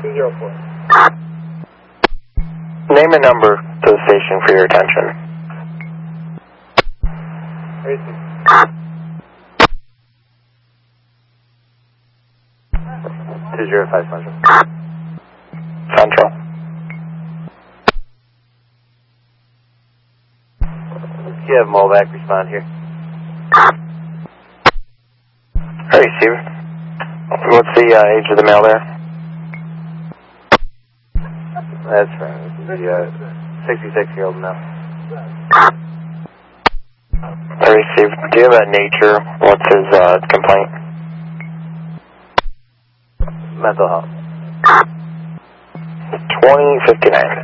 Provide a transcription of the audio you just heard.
204. Name and number to the station for your attention. 205 Central. Central. You have Molvac respond here. I receive. What's the age of the male there? That's right. This is the 66-year-old male. I receive. Do you have a nature? What's his complaint? Mental health. 2059.